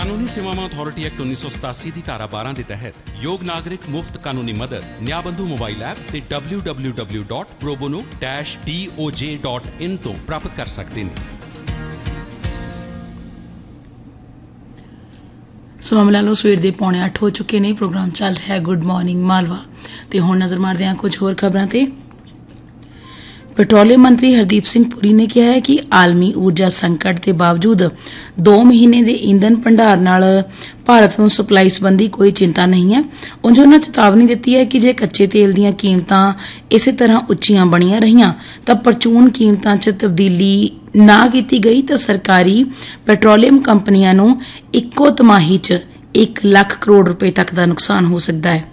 कानूनी सेवावां authority act 1987 की धारा 12 के तहत योग नागरिक मुफ्त कानूनी मदद न्यायबंधु मोबाइल ऐप ते www.probono-doj.in तो प्राप्त कर सकते हैं। ਸੋ ਮਾਮਲਾ ਨੂੰ ਸਵੇਰ ਦੇ 7:45 ਹੋ ਚੁੱਕੇ ਨੇ। ਪ੍ਰੋਗਰਾਮ ਚੱਲ ਰਿਹਾ ਹੈ ਗੁੱਡ ਮਾਰਨਿੰਗ ਮਾਲਵਾ ਤੇ ਹੁਣ ਨਜ਼ਰ ਮਾਰਦੇ ਹਾਂ ਕੁਝ ਹੋਰ ਖਬਰਾਂ ਤੇ। ਪੈਟਰੋਲੀਅਮ ਮੰਤਰੀ ਹਰਦੀਪ ਸਿੰਘ ਪੁਰੀ ਨੇ ਕਿਹਾ ਹੈ ਕਿ ਆਲਮੀ ਊਰਜਾ ਸੰਕਟ ਦੇ ਬਾਵਜੂਦ 2 ਮਹੀਨੇ ਦੇ ਈਂਧਨ ਭੰਡਾਰ ਨਾਲ ਭਾਰਤ ਨੂੰ ਸਪਲਾਈ ਸੰਬੰਧੀ ਕੋਈ ਚਿੰਤਾ ਨਹੀਂ ਹੈ। ਉਂਝ ਉਹਨਾਂ ਚੇਤਾਵਨੀ ਦਿੱਤੀ ਹੈ ਕਿ ਜੇ ਕੱਚੇ ਤੇਲ ਦੀਆਂ ਕੀਮਤਾਂ ਇਸੇ ਤਰ੍ਹਾਂ ਉੱਚੀਆਂ ਬਣੀਆਂ ਰਹੀਆਂ ਤਾਂ ਪਰਚੂਨ ਕੀਮਤਾਂ 'ਚ ਤਬਦੀਲੀ ਨਾ ਕੀਤੀ ਗਈ ਤਾਂ ਸਰਕਾਰੀ ਪੈਟਰੋਲੀਅਮ ਕੰਪਨੀਆਂ ਨੂੰ ਇੱਕੋ ਤਿਮਾਹੀ 'ਚ 1 ਲੱਖ ਕਰੋੜ ਰੁਪਏ ਤੱਕ ਦਾ ਨੁਕਸਾਨ ਹੋ ਸਕਦਾ ਹੈ।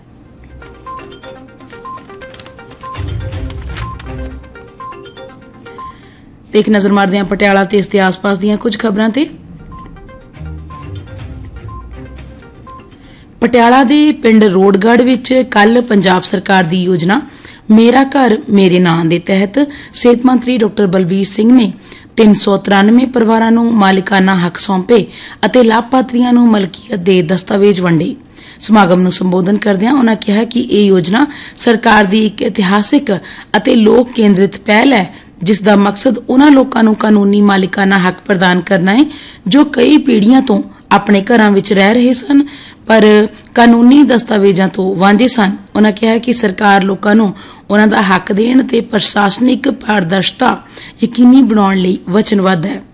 ਤੇ ਇੱਕ ਨਜ਼ਰ ਮਾਰਦੇ ਹਾਂ ਪਟਿਆਲਾ ਤੇ ਇਸ ਦੇ ਆਸ-ਪਾਸ ਦੀਆਂ ਕੁਝ ਖਬਰਾਂ ਤੇ। ਪਟਿਆਲਾ ਦੇ ਪਿੰਡ ਰੋਡਗੜ੍ਹ ਵਿੱਚ ਕੱਲ ਪੰਜਾਬ ਸਰਕਾਰ ਦੀ ਯੋਜਨਾ ਮੇਰਾ ਘਰ ਮੇਰੇ ਨਾਂ ਦੇ ਤਹਿਤ ਸਿਹਤ ਮੰਤਰੀ ਡਾਕਟਰ ਬਲਬੀਰ ਸਿੰਘ ਨੇ 393 ਪਰਿਵਾਰਾਂ ਨੂੰ ਮਾਲਿਕਾਨਾ ਹੱਕ ਸੌਂਪੇ ਅਤੇ ਲਾਭਪਾਤਰੀਆਂ ਨੂੰ ਮਲਕੀਅਤ ਦੇ ਦਸਤਾਵੇਜ਼ ਵੰਡੇ। ਸਮਾਗਮ ਨੂੰ ਸੰਬੋਧਨ ਕਰਦਿਆਂ ਉਨ੍ਹਾਂ ਕਿਹਾ ਕਿ ਇਹ ਯੋਜਨਾ ਸਰਕਾਰ ਦੀ ਇੱਕ ਇਤਿਹਾਸਿਕ ਅਤੇ ਲੋਕ ਕੇਂਦਰਿਤ ਪਹਿਲ ਹੈ ਜਿਸ ਦਾ ਮਕਸਦ ਉਨ੍ਹਾਂ ਲੋਕਾਂ ਨੂੰ ਕਾਨੂੰਨੀ ਮਾਲਿਕਾਨਾ ਹੱਕ ਪ੍ਰਦਾਨ ਕਰਨਾ ਹੈ ਜੋ ਕਈ ਪੀੜ੍ਹੀਆਂ ਤੋਂ ਆਪਣੇ ਘਰਾਂ ਵਿੱਚ ਰਹਿ ਰਹੇ ਸਨ ਪਰ ਕਾਨੂੰਨੀ ਦਸਤਾਵੇਜ਼ਾਂ ਤੋਂ ਵਾਂਝੇ ਸਨ। ਉਨ੍ਹਾਂ ਕਿਹਾ ਕਿ ਸਰਕਾਰ ਲੋਕਾਂ ਨੂੰ ਉਨ੍ਹਾਂ ਦਾ ਹੱਕ ਦੇਣ ਤੇ ਪ੍ਰਸ਼ਾਸਨਿਕ ਪਾਰਦਰਸ਼ਤਾ ਯਕੀਨੀ ਬਣਾਉਣ ਲਈ ਵਚਨਬੱਧ ਹੈ।